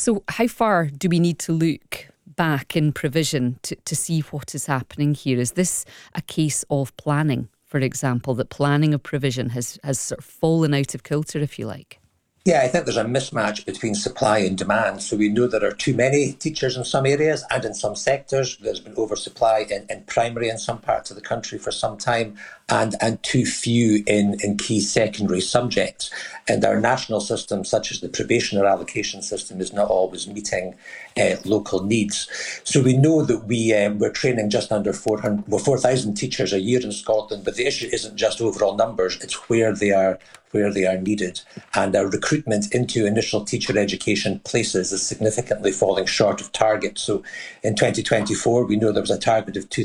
So how far do we need to look back in provision to see what is happening here? Is this a case of planning, for example, that planning of provision has sort of fallen out of kilter, if you like? Yeah, I think there's a mismatch between supply and demand. So we know there are too many teachers in some areas and in some sectors. There's been oversupply in primary in some parts of the country for some time, and too few in key secondary subjects. And our national system, such as the probation or allocation system, is not always meeting local needs. So we know that we're training just under 4,000 teachers a year in Scotland, but the issue isn't just overall numbers, it's where they are needed. And our recruitment into initial teacher education places is significantly falling short of target. So in 2024, we know there was a target of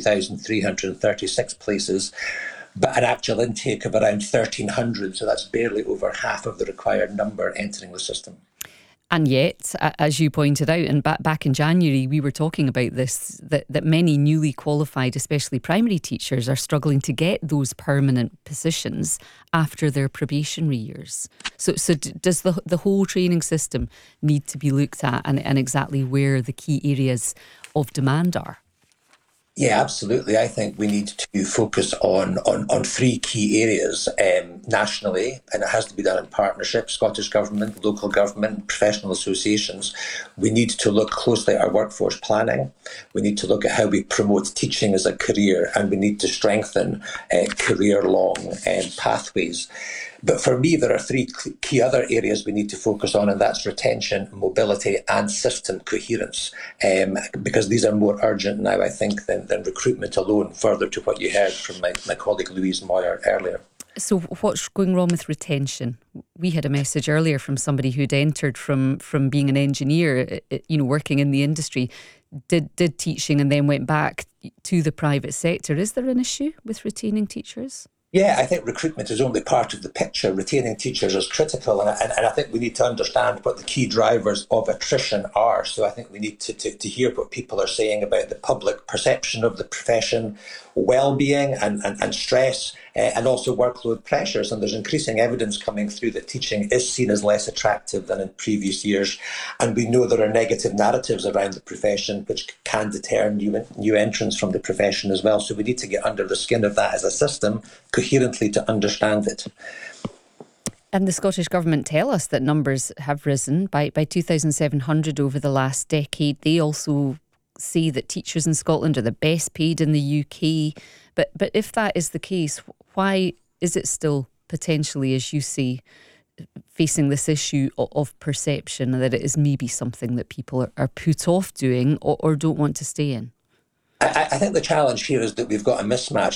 2,336 places, but an actual intake of around 1,300. So that's barely over half of the required number entering the system. And yet, as you pointed out, and back in January, we were talking about this, that many newly qualified, especially primary teachers, are struggling to get those permanent positions after their probationary years. So does the whole training system need to be looked at, and exactly where the key areas of demand are? Yeah, absolutely. I think we need to focus on three key areas nationally, and it has to be done in partnership, Scottish Government, local government, professional associations. We need to look closely at our workforce planning. We need to look at how we promote teaching as a career, and we need to strengthen career-long pathways. But for me, there are three key other areas we need to focus on, and that's retention, mobility, and system coherence, because these are more urgent now, I think, than recruitment alone, further to what you heard from my colleague Louise Moyer earlier. So what's going wrong with retention? We had a message earlier from somebody who'd entered from being an engineer, working in the industry, did teaching and then went back to the private sector. Is there an issue with retaining teachers? Yeah, I think recruitment is only part of the picture. Retaining teachers is critical, and I think we need to understand what the key drivers of attrition are. So I think we need to hear what people are saying about the public perception of the profession, well-being and stress, and also workload pressures. And there's increasing evidence coming through that teaching is seen as less attractive than in previous years. And we know there are negative narratives around the profession which can deter new entrants from the profession as well. So we need to get under the skin of that as a system coherently to understand it. And the Scottish Government tell us that numbers have risen by 2,700 over the last decade. They also say that teachers in Scotland are the best paid in the UK. But if that is the case, why is it still potentially, as you say, facing this issue of perception that it is maybe something that people are put off doing or don't want to stay in? I think the challenge here is that we've got a mismatch